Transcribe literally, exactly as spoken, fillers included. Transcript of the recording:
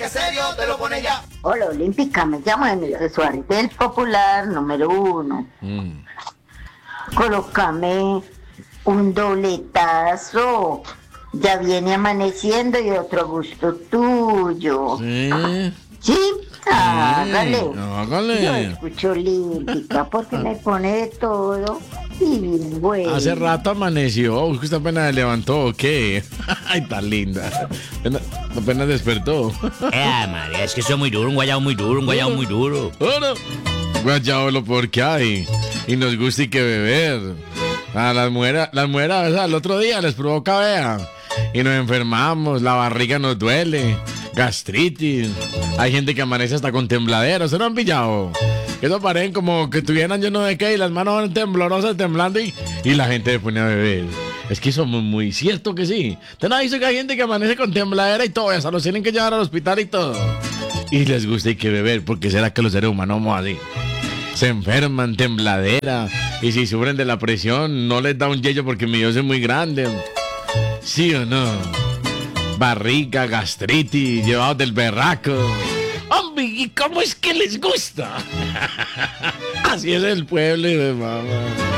serio te lo pone ya. Hola, Olímpica, me llamo Emilio Suárez, del Popular número uno. Mm. Colócame un dobletazo. Ya viene amaneciendo y otro gusto tuyo. Sí. ¿Sí? Hágale. Hágale. Yo escucho Olímpica porque me pone de todo y bien bueno. Hace rato amaneció. Usted apenas se levantó, ¿o qué? Ay, tan linda. Apenas, apenas despertó. Eh, María, es que soy muy duro, un guayabo muy duro, un guayabo muy duro. Ahora, guayabo lo porque hay. Y nos gusta y que beber. A las mujeres, las mujeres a veces al otro día les provoca, vea. Y nos enfermamos, la barriga nos duele, gastritis. Hay gente que amanece hasta con tembladera. ¿Se no han pillado? Eso parecen como que tuvieran yo no sé qué y las manos van temblorosas temblando y, y la gente se pone a beber. Es que somos muy cierto que sí. ¿Usted no ha visto que hay gente que amanece con tembladera y todo? Hasta los tienen que llevar al hospital y todo. Y les gusta y que beber, porque será que los seres humanos somos así. Se enferman, tembladera. Y si sufren de la presión, no les da un yello porque mi Dios es muy grande. ¿Sí o no? Barriga, gastritis, llevados del berraco. Hombre, ¿y cómo es que les gusta? Así es el pueblo, y de mamá.